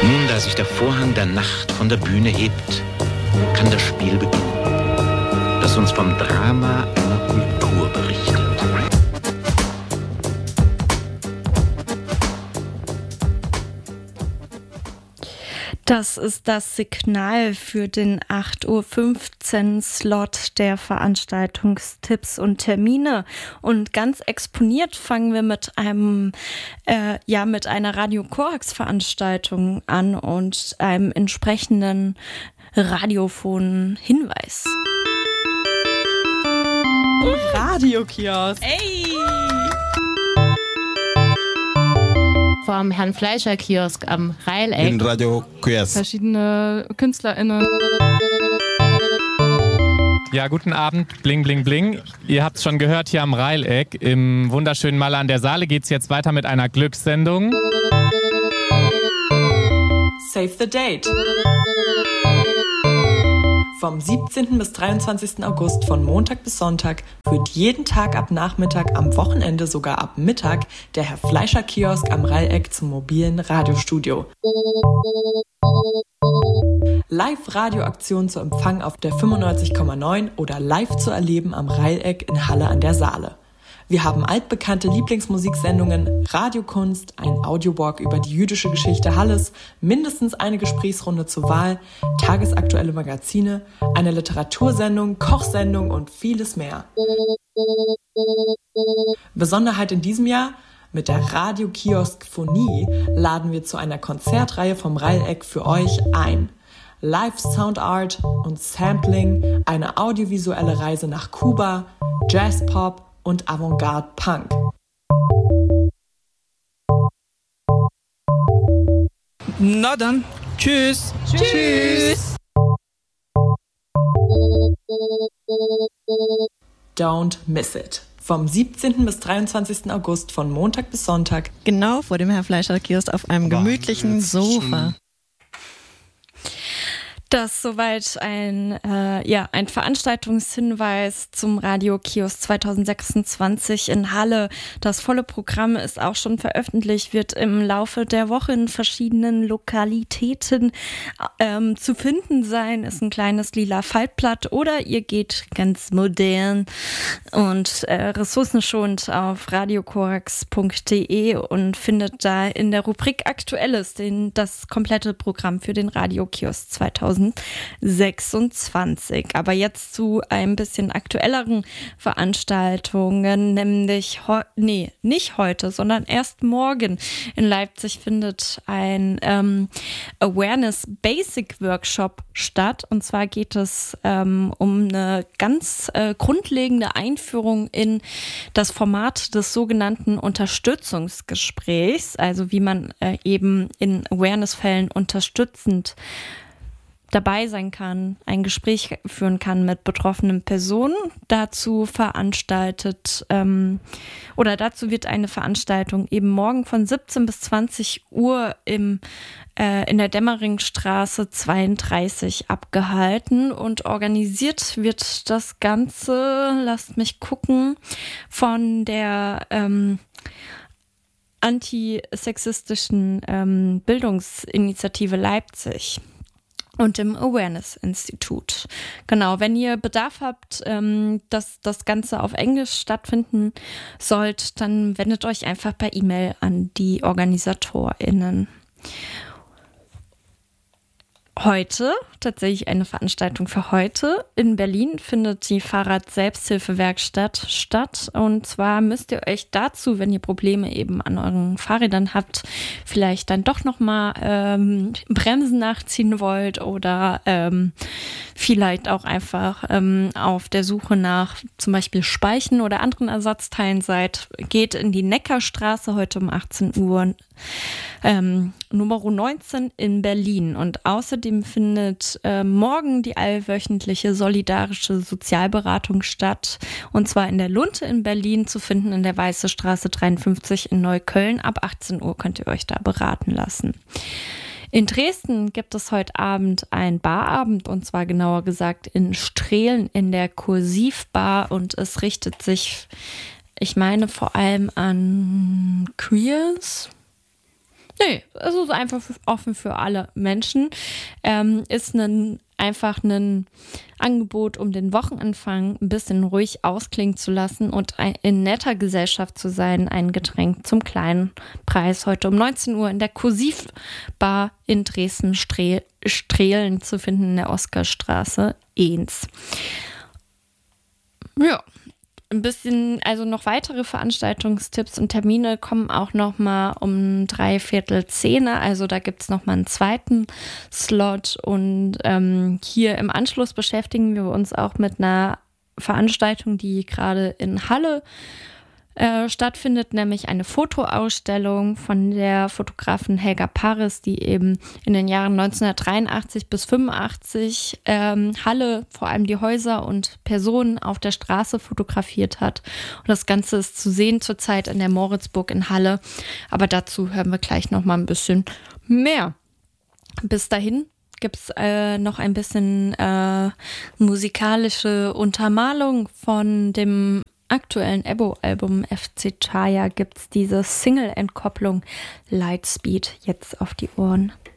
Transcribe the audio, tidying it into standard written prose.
Nun, da sich der Vorhang der Nacht von der Bühne hebt, kann das Spiel beginnen, das uns vom Drama einer Kultur berichtet. Das ist das Signal für den 8:15 Uhr Slot der Veranstaltungstipps und Termine. Und ganz exponiert fangen wir mit mit einer Radio Korax Veranstaltung an und einem entsprechenden radiophonen Hinweis. Radiokiosk. Ey! Vom Herrn Fleischer Kiosk am Reileck. In Radio Kiosk. Verschiedene KünstlerInnen. Ja, guten Abend, bling, bling, bling. Ihr habt es schon gehört, hier am Reileck im wunderschönen Malle an der Saale geht es jetzt weiter mit einer Glückssendung. Save the date. Vom 17. bis 23. August von Montag bis Sonntag führt jeden Tag ab Nachmittag, am Wochenende sogar ab Mittag der Herr Fleischer Kiosk am Reileck zum mobilen Radiostudio. Live-Radioaktion zu empfangen auf der 95,9 oder live zu erleben am Reileck in Halle an der Saale. Wir haben altbekannte Lieblingsmusiksendungen, Radiokunst, ein Audiowalk über die jüdische Geschichte Halles, mindestens eine Gesprächsrunde zur Wahl, tagesaktuelle Magazine, eine Literatursendung, Kochsendung und vieles mehr. Besonderheit in diesem Jahr: Mit der Radio-Kiosk-Phonie laden wir zu einer Konzertreihe vom Reileck für euch ein. Live Soundart und Sampling, eine audiovisuelle Reise nach Kuba, Jazzpop und Avantgarde Punk. Na dann, tschüss. Tschüss. Don't miss it. Vom 17. bis 23. August von Montag bis Sonntag. Genau vor dem Herr Fleischer Kiosk auf einem gemütlichen Sofa. Das soweit ein Veranstaltungshinweis zum Radio Kiosk 2026 in Halle. Das volle Programm ist auch schon veröffentlicht, wird im Laufe der Woche in verschiedenen Lokalitäten zu finden sein. Ist ein kleines lila Faltblatt oder ihr geht ganz modern und ressourcenschonend auf radiokorax.de und findet da in der Rubrik Aktuelles das komplette Programm für den Radio Kiosk 2026. Aber jetzt zu ein bisschen aktuelleren Veranstaltungen, nämlich nicht heute, sondern erst morgen in Leipzig findet ein Awareness Basic Workshop statt. Und zwar geht es um eine ganz grundlegende Einführung in das Format des sogenannten Unterstützungsgesprächs, also wie man eben in Awareness-Fällen unterstützend dabei sein kann, ein Gespräch führen kann mit betroffenen Personen. Dazu wird eine Veranstaltung eben morgen von 17 bis 20 Uhr in der Dämmeringstraße 32 abgehalten und organisiert wird das Ganze, lasst mich gucken, von der antisexistischen Bildungsinitiative Leipzig und im Awareness-Institut. Genau, wenn ihr Bedarf habt, dass das Ganze auf Englisch stattfinden sollt, dann wendet euch einfach per E-Mail an die OrganisatorInnen. Heute, tatsächlich eine Veranstaltung für heute, in Berlin findet die Fahrrad-Selbsthilfewerkstatt statt. Und zwar müsst ihr euch dazu, wenn ihr Probleme eben an euren Fahrrädern habt, vielleicht dann doch nochmal Bremsen nachziehen wollt oder vielleicht auch einfach auf der Suche nach zum Beispiel Speichen oder anderen Ersatzteilen seid, geht in die Neckarstraße heute um 18 Uhr. Nummer 19 in Berlin. Und außerdem findet morgen die allwöchentliche solidarische Sozialberatung statt. Und zwar in der Lunte in Berlin zu finden, in der Weiße Straße 53 in Neukölln. Ab 18 Uhr könnt ihr euch da beraten lassen. In Dresden gibt es heute Abend einen Barabend, und zwar genauer gesagt in Strehlen in der Kursivbar. Und es richtet sich, ich meine, vor allem an Queers. Nee, es ist einfach offen für alle Menschen. Ist einfach ein Angebot, um den Wochenanfang ein bisschen ruhig ausklingen zu lassen und in netter Gesellschaft zu sein. Ein Getränk zum kleinen Preis. Heute um 19 Uhr in der Kursivbar in Dresden-Strehlen zu finden in der Oskarstraße 1. Ja. Ein bisschen, also noch weitere Veranstaltungstipps und Termine kommen auch noch mal um 9:45. Also da gibt es noch mal einen zweiten Slot. Und hier im Anschluss beschäftigen wir uns auch mit einer Veranstaltung, die gerade in Halle stattfindet, nämlich eine Fotoausstellung von der Fotografin Helga Paris, die eben in den Jahren 1983 bis 85 Halle, vor allem die Häuser und Personen auf der Straße fotografiert hat. Und das Ganze ist zu sehen zurzeit in der Moritzburg in Halle. Aber dazu hören wir gleich noch mal ein bisschen mehr. Bis dahin gibt es noch ein bisschen musikalische Untermalung von dem aktuellen Ebbo-Album FC Chaya. Gibt es diese Single-Entkopplung Lightspeed jetzt auf die Ohren.